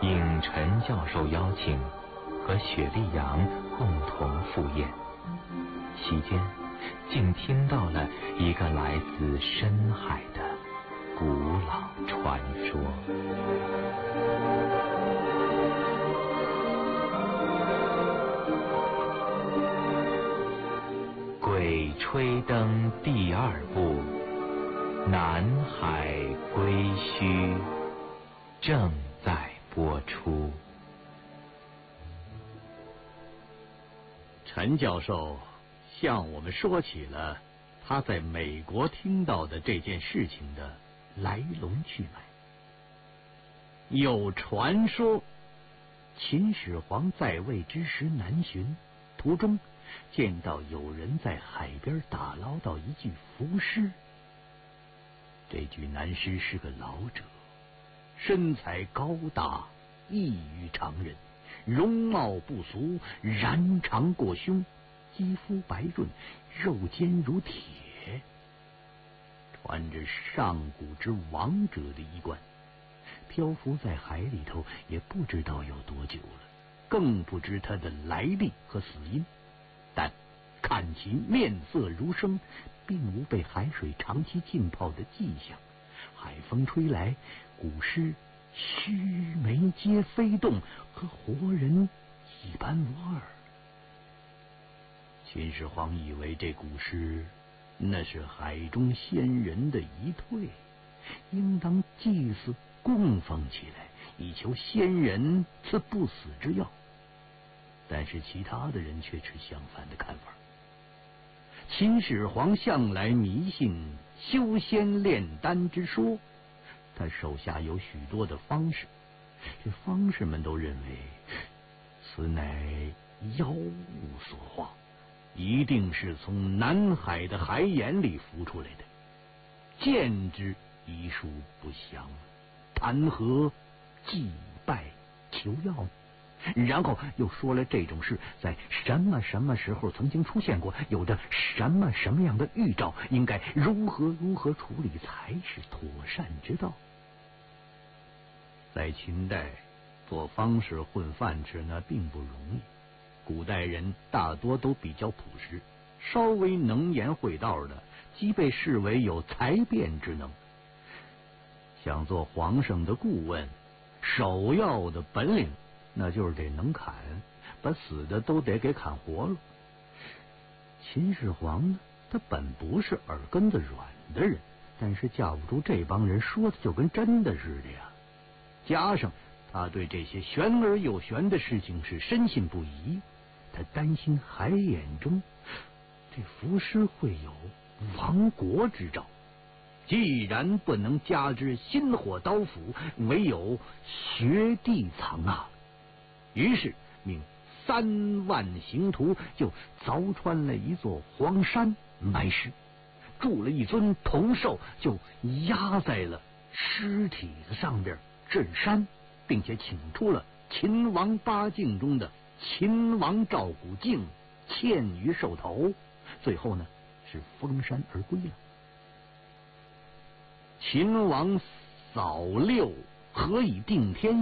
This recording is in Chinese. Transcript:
应陈教授邀请，和雪莉杨共同赴宴。席间，竟听到了一个来自深海的古老传说。《鬼吹灯》第2部《南海归墟》正在播出。 陈教授向我们说起了他在美国听到的这件事情的来龙去脉。有传说，秦始皇在位之时南巡，途中见到有人在海边打捞到一具浮尸。这具男尸是个老者，身材高大，异于常人，容貌不俗，髯长过胸，肌肤白润，肉坚如铁，穿着上古之王者的衣冠，漂浮在海里头也不知道有多久了，更不知他的来历和死因。但看其面色如生，并无被海水长期浸泡的迹象。海风吹来，古尸须眉皆飞动，和活人一般无二。秦始皇以为这古尸那是海中仙人的遗退，应当祭祀供奉起来，以求仙人赐不死之药。但是其他的人却持相反的看法。秦始皇向来迷信修仙炼丹之说，他手下有许多的方士，这方士们都认为此乃妖物所化，一定是从南海的海眼里浮出来的，见之医术不详，谈何祭拜求药呢？然后又说了这种事在什么什么时候曾经出现过，有着什么什么样的预兆，应该如何处理才是妥善之道。在秦代做方士混饭吃那并不容易，古代人大多都比较朴实，稍微能言会道的即被视为有才辩之能。想做皇上的顾问，首要的本领那就是得能砍，把死的都得给砍活了。秦始皇呢，他本不是耳根子软的人，但是架不住这帮人说的就跟真的似的呀。加上他对这些玄而又玄的事情是深信不疑，他担心海眼中这浮尸会有亡国之兆，既然不能加之薪火刀斧，唯有掘地藏啊。于是命3万刑徒就凿穿了一座黄山埋尸，铸了一尊铜兽，就压在了尸体的上边镇山，并且请出了秦王8镜中的秦王赵古镜，嵌于兽头，最后呢是封山而归了。秦王扫六，何以定天